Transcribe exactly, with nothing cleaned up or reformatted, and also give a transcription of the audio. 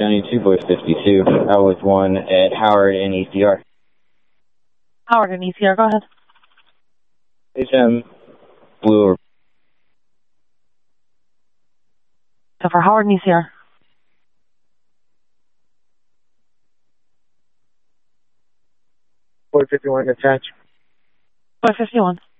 ninety-two, Voice fifty-two. I was one at Howard and E C R. Howard and E C R, go ahead. H M Blue. So for Howard and E C R. four fifty-one attached. four fifty-one.